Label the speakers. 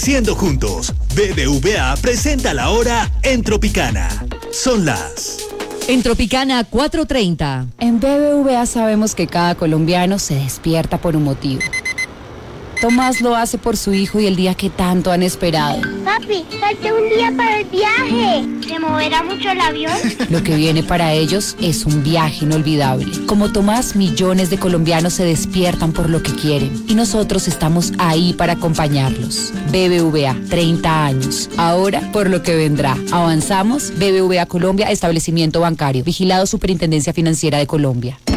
Speaker 1: Siendo juntos, BBVA presenta la hora en Tropicana. Son las...
Speaker 2: En Tropicana 4:30.
Speaker 3: En BBVA sabemos que cada colombiano se despierta por un motivo. Tomás lo hace por su hijo y el día que tanto han esperado.
Speaker 4: Papi, falta un día para el viaje. ¿Se moverá mucho el avión?
Speaker 3: Lo que viene para ellos es un viaje inolvidable. Como Tomás, millones de colombianos se despiertan por lo que quieren y nosotros estamos ahí para acompañarlos. BBVA, 30 años. Ahora, por lo que vendrá. Avanzamos. BBVA Colombia, establecimiento bancario. Vigilado Superintendencia Financiera de Colombia.